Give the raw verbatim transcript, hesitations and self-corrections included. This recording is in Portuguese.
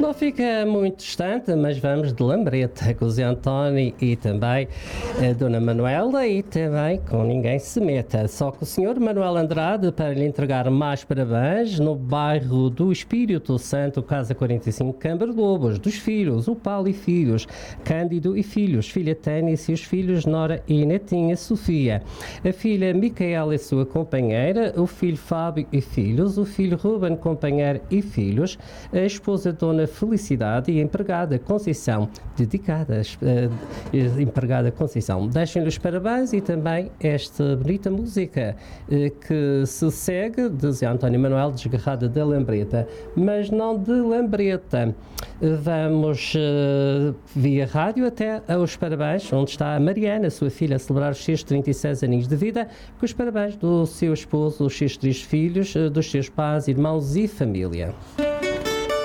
Não fica muito distante, mas vamos de Lambreta com o Zé António e também a Dona Manuela e também com Ninguém Se Meta. Só que o senhor Manuel Andrade, para lhe entregar mais parabéns, no bairro do Espírito Santo, Casa quarenta e cinco, Câmara de Lobos, dos filhos, o Paulo e filhos, Cândido e filhos, filha Tânis e os filhos Nora e Netinha Sofia, a filha Micaela e sua companheira, o filho Fábio e filhos, o filho Ruben, companheiro e filhos, a esposa Dona Felicidade e a empregada Conceição, dedicadas, uh, empregada Conceição. Deixem-lhe os parabéns e também esta bonita música uh, que se segue de Zé António Manuel, Desgarrada da Lambreta, mas não de Lambreta. Uh, vamos uh, via rádio até aos parabéns, onde está a Mariana, sua filha, a celebrar os seus trinta e seis aninhos de vida, com os parabéns do seu esposo, os seus três filhos, uh, dos seus pais, irmãos e família.